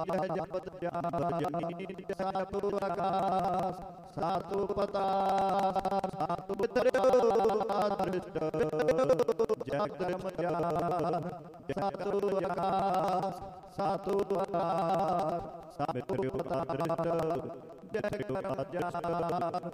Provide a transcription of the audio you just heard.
यह जपत जमीन सातु आकाश सातु पताल सातु दृष्ट जय कर्म ज्ञान सातु आकाश सातु पताल सातु पता दृष्ट जय कर्म ज्ञान